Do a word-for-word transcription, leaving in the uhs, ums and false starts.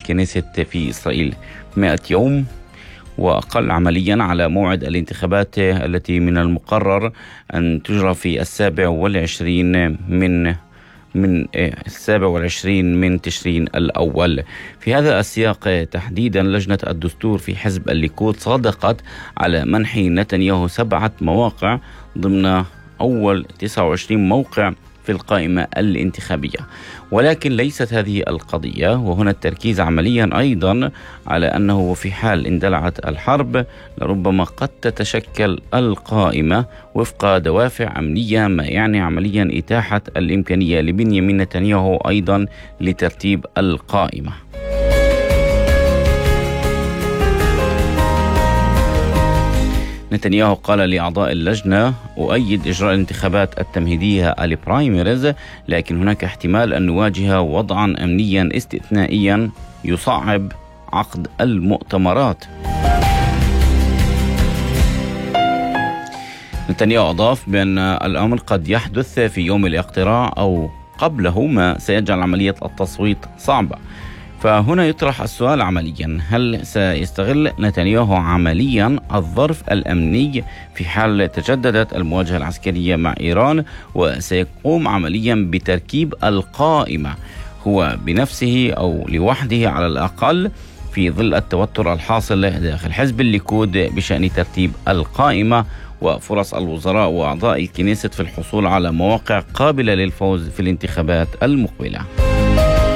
الكنيست في إسرائيل. مئة يوم وأقل عمليا على موعد الانتخابات التي من المقرر أن تجرى في السابع والعشرين من من السابع والعشرين من تشرين الأول. في هذا السياق تحديدا لجنة الدستور في حزب الليكود صادقت على منح نتنياهو سبعة مواقع ضمن أول تسعة وعشرين موقع في القائمة الانتخابية، ولكن ليست هذه القضية، وهنا التركيز عمليا أيضا على أنه في حال اندلعت الحرب لربما قد تتشكل القائمة وفق دوافع أمنية، ما يعني عمليا إتاحة الإمكانية لبنيامين نتنياهو أيضا لترتيب القائمة. نتنياهو قال لأعضاء اللجنة: أؤيد إجراء الانتخابات التمهيدية البرايمريز، لكن هناك احتمال أن نواجه وضعا أمنيا استثنائيا يصعب عقد المؤتمرات. نتنياهو أضاف بأن الأمر قد يحدث في يوم الاقتراع أو قبله، ما سيجعل عملية التصويت صعبة. فهنا يطرح السؤال عمليا: هل سيستغل نتنياهو عمليا الظرف الأمني في حال تجددت المواجهة العسكرية مع إيران، وسيقوم عمليا بتركيب القائمة هو بنفسه أو لوحده على الأقل، في ظل التوتر الحاصل داخل حزب الليكود بشأن ترتيب القائمة وفرص الوزراء وأعضاء الكنيست في الحصول على مواقع قابلة للفوز في الانتخابات المقبلة؟